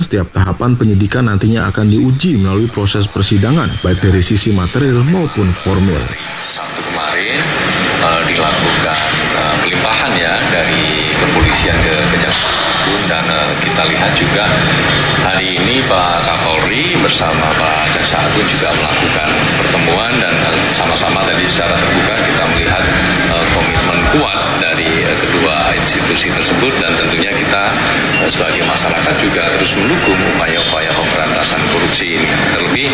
setiap tahapan penyidikan nantinya akan diuji melalui proses persidangan, baik dari sisi material maupun formil. Sabtu kemarin dilakukan pelimpahan ya dari kepolisian ke Kejaksaan Agung, dan kita lihat juga hari ini Pak Kapolri bersama Pak Jaksa Agung juga melakukan pertemuan, dan sama-sama tadi secara terbuka kita melihat komitmen kuat dari kedua institusi tersebut, dan tentunya kita sebagai masyarakat juga terus mendukung upaya-upaya pemberantasan korupsi ini. Terlebih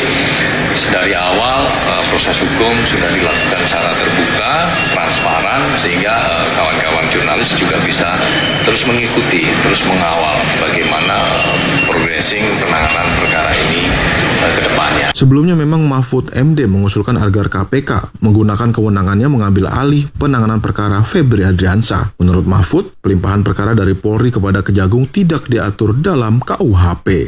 dari awal proses hukum sudah dilakukan secara terbuka, transparan, sehingga kawan-kawan jurnalis juga bisa terus mengikuti, terus mengawal bagaimana progressing penanganan perkara ini ke depannya. Sebelumnya memang Mahfud MD mengusulkan agar KPK menggunakan kewenangannya mengambil alih penanganan perkara Febri Adriansyah. Menurut Mahfud, pelimpahan perkara dari Polri kepada Kejagung tidak diatur dalam KUHP.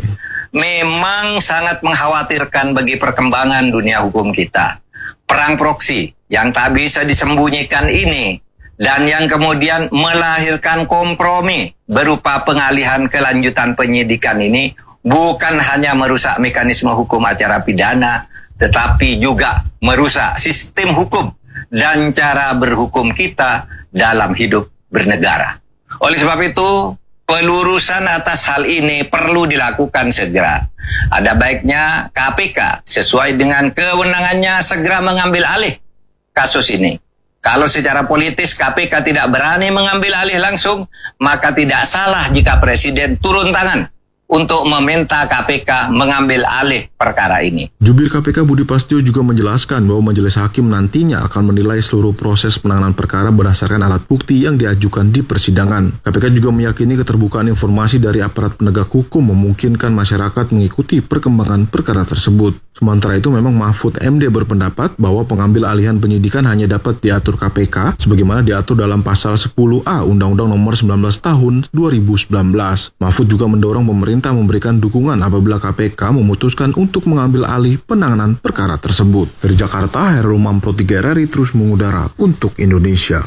Memang sangat mengkhawatirkan bagi perkembangan dunia hukum kita. Perang proksi yang tak bisa disembunyikan ini, dan yang kemudian melahirkan kompromi berupa pengalihan kelanjutan penyidikan ini, bukan hanya merusak mekanisme hukum acara pidana, tetapi juga merusak sistem hukum dan cara berhukum kita dalam hidup bernegara. Oleh sebab itu, pelurusan atas hal ini perlu dilakukan segera. Ada baiknya KPK sesuai dengan kewenangannya segera mengambil alih kasus ini. Kalau secara politis KPK tidak berani mengambil alih langsung, maka tidak salah jika Presiden turun tangan untuk meminta KPK mengambil alih perkara ini. Jubir KPK Budi Prasetyo juga menjelaskan bahwa majelis hakim nantinya akan menilai seluruh proses penanganan perkara berdasarkan alat bukti yang diajukan di persidangan. KPK juga meyakini keterbukaan informasi dari aparat penegak hukum memungkinkan masyarakat mengikuti perkembangan perkara tersebut. Sementara itu memang Mahfud MD berpendapat bahwa pengambil alihan penyidikan hanya dapat diatur KPK sebagaimana diatur dalam pasal 10A Undang-Undang Nomor 19 Tahun 2019. Mahfud juga mendorong pemerintah memberikan dukungan apabila KPK memutuskan untuk mengambil alih penanganan perkara tersebut. Dari Jakarta, Herul Mamprot 3 RRI terus mengudara untuk Indonesia.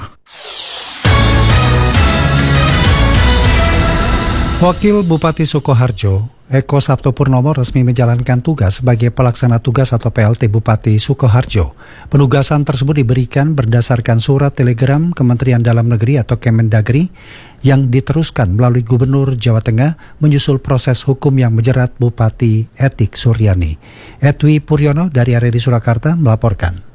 Wakil Bupati Sukoharjo, Eko Sabtopurnomo resmi menjalankan tugas sebagai pelaksana tugas atau PLT Bupati Sukoharjo. Penugasan tersebut diberikan berdasarkan surat telegram Kementerian Dalam Negeri atau Kemendagri yang diteruskan melalui Gubernur Jawa Tengah menyusul proses hukum yang menjerat Bupati Etik Suryani. Edwi Puryono dari RRI Surakarta melaporkan.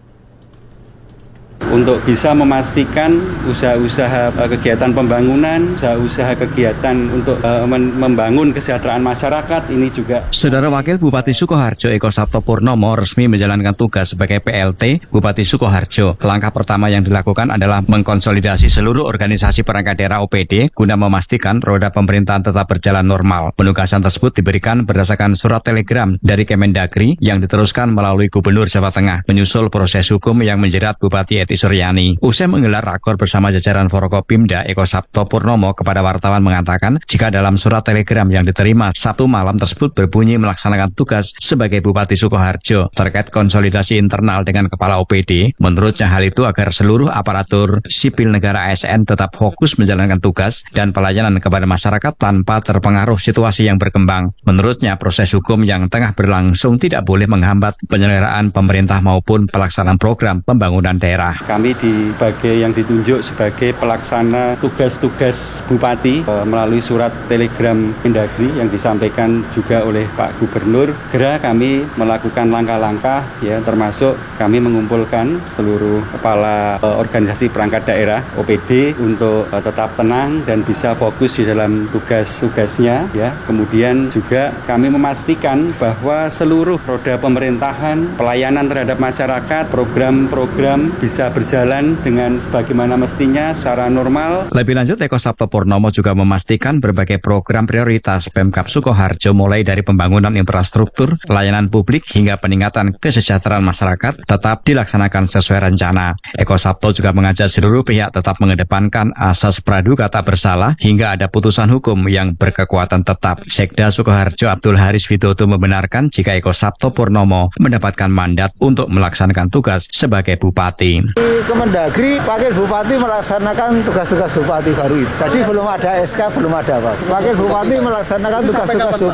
Untuk bisa memastikan usaha-usaha kegiatan pembangunan, usaha-usaha kegiatan untuk membangun kesejahteraan masyarakat ini juga. Saudara Wakil Bupati Sukoharjo Eko Sabtopurnomo resmi menjalankan tugas sebagai PLT Bupati Sukoharjo. Langkah pertama yang dilakukan adalah mengkonsolidasi seluruh organisasi perangkat daerah OPD guna memastikan roda pemerintahan tetap berjalan normal. Penugasan tersebut diberikan berdasarkan surat telegram dari Kemendagri yang diteruskan melalui Gubernur Jawa Tengah menyusul proses hukum yang menjerat Bupati Etik Suryani. Usai menggelar rakor bersama jajaran Forkopimda, Eko Sabtopurnomo kepada wartawan mengatakan jika dalam surat telegram yang diterima Sabtu malam tersebut berbunyi melaksanakan tugas sebagai Bupati Sukoharjo terkait konsolidasi internal dengan Kepala OPD, menurutnya hal itu agar seluruh aparatur sipil negara ASN tetap fokus menjalankan tugas dan pelayanan kepada masyarakat tanpa terpengaruh situasi yang berkembang. Menurutnya proses hukum yang tengah berlangsung tidak boleh menghambat penyelenggaraan pemerintah maupun pelaksanaan program pembangunan daerah. Kami yang ditunjuk sebagai pelaksana tugas-tugas Bupati melalui surat telegram Kemendagri yang disampaikan juga oleh Pak Gubernur. Segera kami melakukan langkah-langkah ya, termasuk kami mengumpulkan seluruh kepala organisasi perangkat daerah OPD untuk tetap tenang dan bisa fokus di dalam tugas-tugasnya ya. Kemudian juga kami memastikan bahwa seluruh roda pemerintahan, pelayanan terhadap masyarakat, program-program bisa berjalan dengan sebagaimana mestinya secara normal. Lebih lanjut, Eko Sabtopurnomo juga memastikan berbagai program prioritas Pemkab Sukoharjo mulai dari pembangunan infrastruktur, pelayanan publik hingga peningkatan kesejahteraan masyarakat tetap dilaksanakan sesuai rencana. Eko Sabto juga mengajak seluruh pihak tetap mengedepankan asas praduga tak bersalah hingga ada putusan hukum yang berkekuatan tetap. Sekda Sukoharjo Abdul Haris Widodo membenarkan jika Eko Sabtopurnomo mendapatkan mandat untuk melaksanakan tugas sebagai bupati. Kemendagri, Wakil Bupati melaksanakan tugas-tugas Bupati baru itu. Jadi belum ada SK, belum ada apa. Wakil Bupati melaksanakan tugas-tugas Bupati.